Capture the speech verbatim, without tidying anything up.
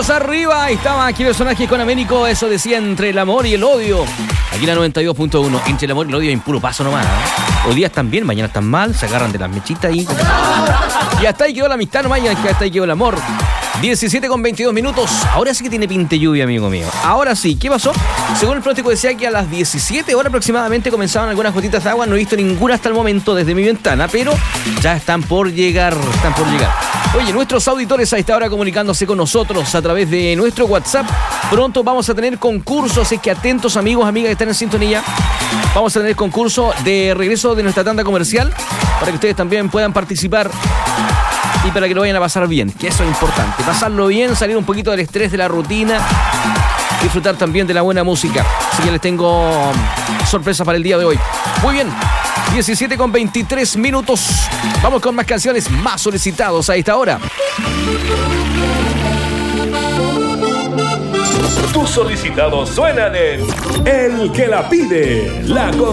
Manos arriba, estaba aquí personaje con Américo, eso decía entre el amor y el odio. Aquí la noventa y dos punto uno, entre el amor y el odio hay un puro paso nomás, ¿eh? Hoy día están bien, mañana están mal, se agarran de las mechitas y... Y hasta ahí quedó la amistad nomás, y hasta ahí quedó el amor. diecisiete con veintidós minutos, ahora sí que tiene pinte lluvia, amigo mío. Ahora sí, ¿qué pasó? Según el pronóstico decía que a las diecisiete horas aproximadamente comenzaban algunas gotitas de agua. No he visto ninguna hasta el momento desde mi ventana, pero ya están por llegar, están por llegar. Oye, nuestros auditores a esta hora comunicándose con nosotros a través de nuestro WhatsApp. Pronto vamos a tener concursos, así que atentos amigos, amigas que están en sintonía. Vamos a tener concurso de regreso de nuestra tanda comercial para que ustedes también puedan participar y para que lo vayan a pasar bien, que eso es importante. Pasarlo bien, salir un poquito del estrés de la rutina, disfrutar también de la buena música. Así que les tengo sorpresa para el día de hoy. Muy bien, diecisiete con veintitrés minutos. Vamos con más canciones más solicitados a esta hora. Tus solicitados suenan en El que la pide, la